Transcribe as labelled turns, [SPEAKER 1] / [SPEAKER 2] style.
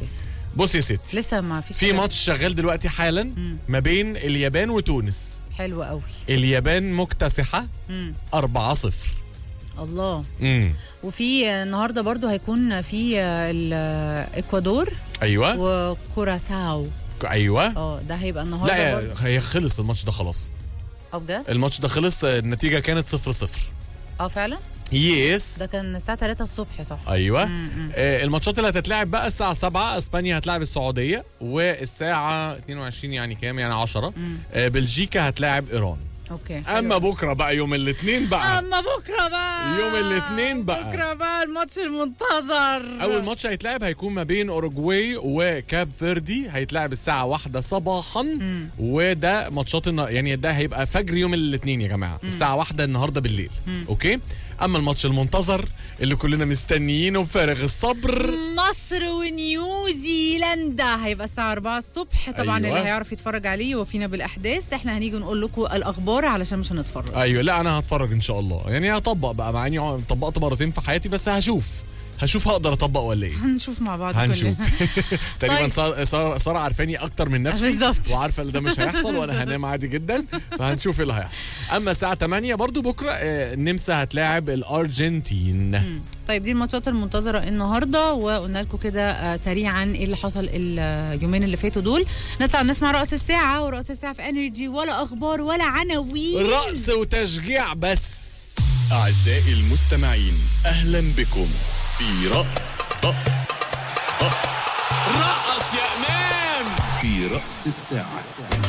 [SPEAKER 1] لسه؟
[SPEAKER 2] بص يا ستي،
[SPEAKER 1] لسه ما فيش
[SPEAKER 2] في ماتش شغال دلوقتي حالا ما بين اليابان وتونس.
[SPEAKER 1] حلو قوي.
[SPEAKER 2] اليابان مكتسحة 4-0.
[SPEAKER 1] الله. وفي النهارده برضو هيكون في الاكوادور.
[SPEAKER 2] ايوه.
[SPEAKER 1] وكوراساو.
[SPEAKER 2] ايوه.
[SPEAKER 1] ده هيبقى النهارده.
[SPEAKER 2] لا هي خلص الماتش ده خلاص.
[SPEAKER 1] بجد؟
[SPEAKER 2] الماتش ده خلص، النتيجة كانت 0-0.
[SPEAKER 1] فعلا؟
[SPEAKER 2] يس.
[SPEAKER 1] ده كان الساعة 3 الصبح صح؟
[SPEAKER 2] ايوه. الماتشات اللي هتتلعب بقى الساعة 7 اسبانيا هتلاعب السعودية، والساعة 22 يعني كام؟ يعني 10 بلجيكا هتلاعب ايران.
[SPEAKER 1] اوكي.
[SPEAKER 2] اما بكره بقى يوم الاثنين بقى. يوم الاثنين بقى.
[SPEAKER 1] بكره بقى الماتش المنتظر.
[SPEAKER 2] اول ماتش هيتلعب هيكون ما بين اوروجواي وكاب فيردي، هيتلعب الساعه 1 صباحا. وده ماتشات يعني ده هيبقى فجر يوم الاثنين يا جماعه، الساعه 1 النهارده بالليل. اوكي. اما الماتش المنتظر اللي كلنا مستنيينه بفارغ الصبر،
[SPEAKER 1] مصر ونيوزيلندا، هيبقى الساعه 4 الصبح طبعا. أيوة. اللي هيعرف يتفرج عليه وفينا بالاحداث، احنا هنيجي نقول لكم الاخبار علشان مش هنتفرج.
[SPEAKER 2] ايوه. لا انا هتفرج ان شاء الله، يعني هطبق بقى، مع اني طبقت مرتين في حياتي، بس هشوف هقدر اطبق ولا ايه.
[SPEAKER 1] هنشوف مع بعض.
[SPEAKER 2] هنشوف. تقريبا ساره عارفاني اكتر من نفسي
[SPEAKER 1] بالظبط،
[SPEAKER 2] وعارفه ان ده مش هيحصل وانا هنام عادي جدا، فهنشوف ايه اللي هيحصل. اما الساعه 8 برضو بكره النمسا هتلاعب الارجنتين.
[SPEAKER 1] طيب دي الماتشات المنتظره النهارده، وقلنا لكم كده سريعا ايه اللي حصل اليومين اللي فاتوا دول. نطلع نسمع رأس الساعه، ورأس الساعه في انرجي ولا اخبار ولا عناوين،
[SPEAKER 2] رأس وتشجيع بس. اعزائي المستمعين، اهلا بكم في رأس يا امام، في رأس الساعة.